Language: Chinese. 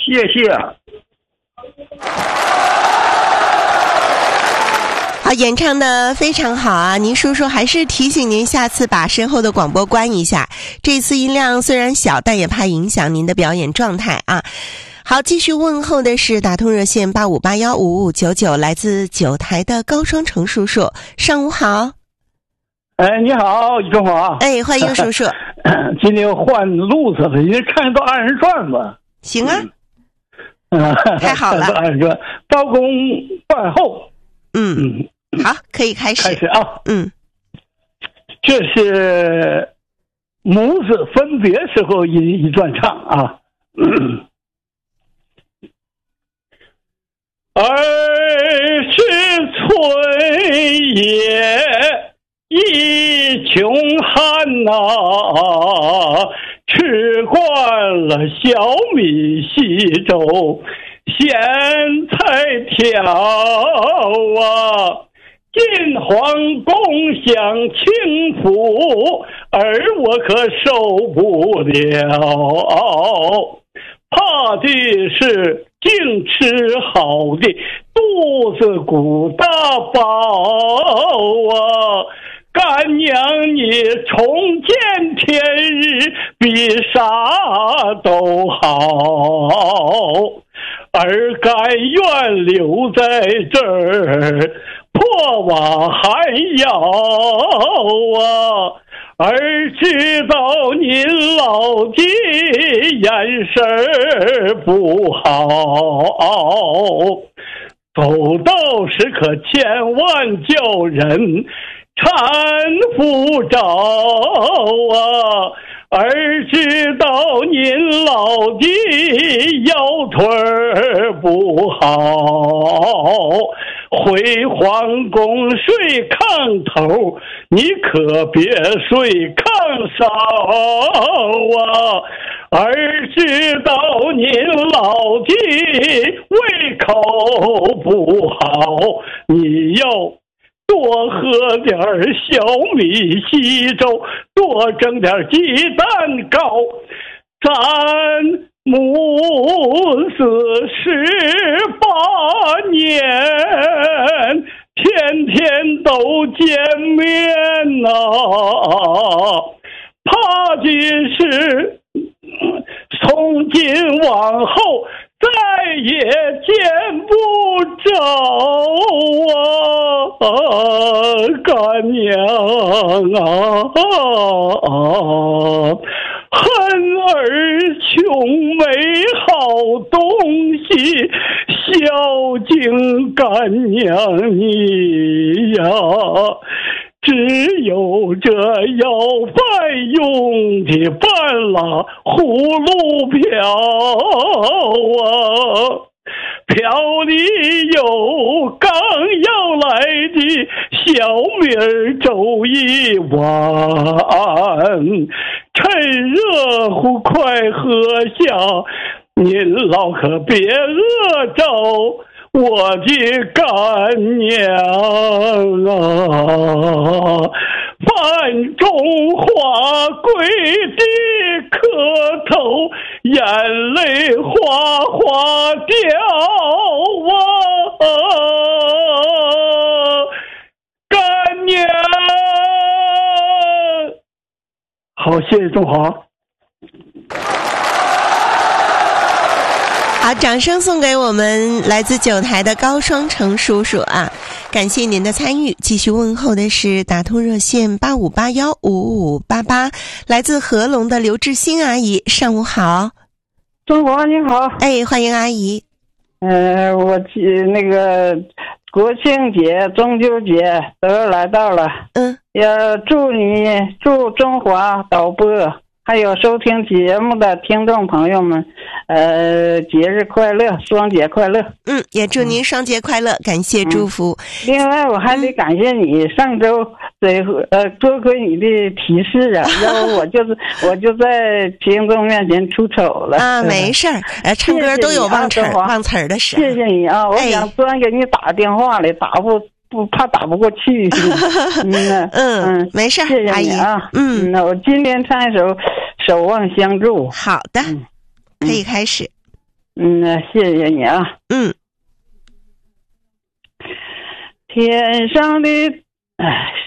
谢谢。 好，演唱的非常好啊！您叔叔还是提醒您下次把身后的广播关一下，这次音量虽然小，但也怕影响您的表演状态啊。好，继续问候的是打通热线85815599，来自9台的高双成叔叔，上午好。 哎，你好，于中华。 哎，欢迎叔叔。 今天换路子了，你看到二人转吧？ 行啊。太好了。 二人转，包公饭后。 好，可以开始。 开始啊。这是母子分别时候一段唱啊。儿时村野一穷汉呐，吃惯了小米稀粥咸菜条啊，进皇宫享清福，而我可受不了，怕的是净吃好的肚子鼓大饱啊，干娘你重见天日比啥都好，儿甘愿留在这儿破瓦寒窑啊，儿知道您老的眼神不好，走道时可千万叫人搀扶着啊，儿知道您老的腰腿不好，回皇宫睡炕头，你可别睡炕梢啊，儿知道您老的胃口不好，你要多喝点小米稀粥，多蒸点鸡蛋糕，咱母子18年天天都见面呐，怕的是从今往后再也见不着啊，干娘啊，恨儿穷没好东西，孝敬干娘你呀，只有这要饭用的半拉葫芦瓢啊，瓢里有刚要来的小米儿粥一碗，趁热乎快喝下，您老可别饿着我的干娘啊，饭中花跪地磕头，眼泪哗哗掉啊，干娘。好，谢谢中华。 好，掌声送给我们来自9台的高双成叔叔啊！感谢您的参与。继续问候的是打通热线85815588，来自合龙的刘志新阿姨，上午好。 中国你好。 哎，欢迎阿姨。 我那个国庆节、中秋节都来到了。要祝中华导播还有收听节目的听众朋友们，节日快乐，双节快乐。 也祝您双节快乐，感谢祝福。 另外，我还得感谢你上周多亏你的提示啊，要不我就在听众面前出丑了啊。没事儿，唱歌都有忘词儿的时候。 谢谢你啊，我想专给你打电话来，怕打不过去。 没事， 谢谢你啊。那我今天唱一首《守望相助》。 好的，可以开始。 谢谢你啊。天上的